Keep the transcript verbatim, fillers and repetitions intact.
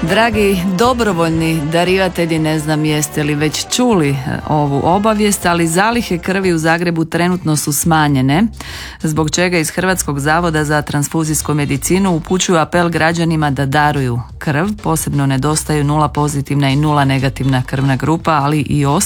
Dragi dobrovoljni darivatelji, ne znam jeste li već čuli ovu obavijest, ali zalihe krvi u Zagrebu trenutno su smanjene, zbog čega iz Hrvatskog zavoda za transfuzijsku medicinu upućuju apel građanima da daruju krv. Posebno nedostaju nula pozitivna i nula negativna krvna grupa, ali i ostale